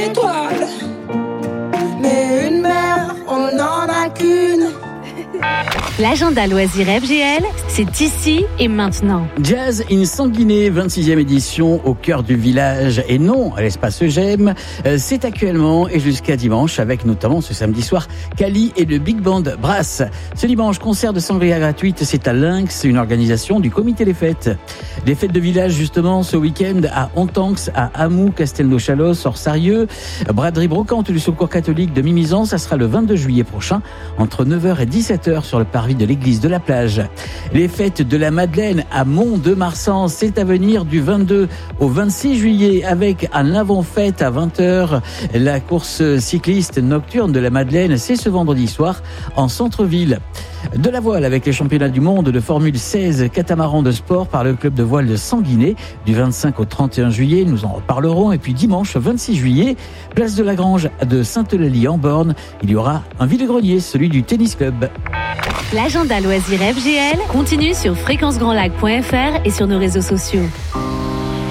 étoiles. Mais une mer, on n'en a qu'une. L'agenda loisir FGL, c'est ici et maintenant. Jazz in Sanguinet, 26e édition au cœur du village et non à l'espace Eugène. C'est actuellement et jusqu'à dimanche avec notamment ce samedi soir Kali et le Big Band Brass. Ce dimanche, concert de sangria gratuite, c'est à Lynx, une organisation du comité des fêtes. Les fêtes de village justement ce week-end à Ontanx, à Hamou, Castelnau-Chalos, Orsarieux, braderie brocante du Secours catholique de Mimizan. Ça sera le 22 juillet prochain entre 9h et 17h sur le parvis de l'église de la plage. Les fêtes de la Madeleine à Mont-de-Marsan, c'est à venir du 22 au 26 juillet avec un avant-fête à 20h. La course cycliste nocturne de la Madeleine, c'est ce vendredi soir en centre-ville. De la voile avec les championnats du monde de Formule 16 catamaran de sport par le club de voile de Sanguinet du 25 au 31 juillet. Nous en reparlerons. Et puis dimanche 26 juillet, place de la Grange de Sainte-Eulalie en Borne. Il y aura un vide-grenier, celui du tennis club. L'agenda loisir FGL continue sur fréquencegrandlac.fr et sur nos réseaux sociaux.